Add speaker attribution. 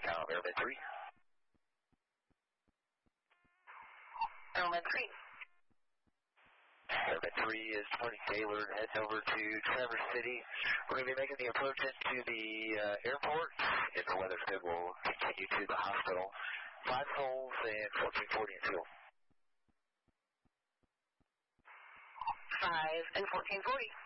Speaker 1: Cal Airman 3.
Speaker 2: Airman 3.
Speaker 1: Airman 3 is departing Gaylord, heading over to Traverse City. We're going to be making the approach into the airport. If the weather's good, we'll continue to the hospital. 5 souls and 1440 in fuel.
Speaker 2: 5 and 1440.